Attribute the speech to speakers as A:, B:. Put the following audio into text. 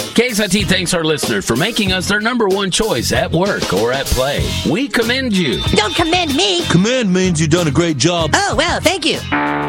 A: KSIT thanks our listeners for making us their number one choice at work or at play. We commend you.
B: Don't commend me.
C: Commend means you've done a great job.
B: Oh, well, thank you.